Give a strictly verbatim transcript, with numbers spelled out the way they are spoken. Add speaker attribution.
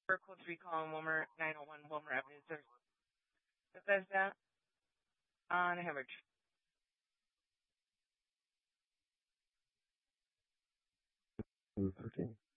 Speaker 1: for code recall on Wilmer, nine oh one Wilmer Avenue, sir. Bethesda on Hemorrhage.
Speaker 2: thirteen.